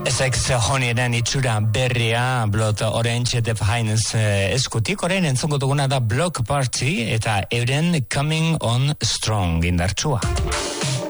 Sex Honeyren itxura berria Blood Orange Defiance eskutik, orain entzongo duguna da Block Party eta euren Coming On Strong indartsua.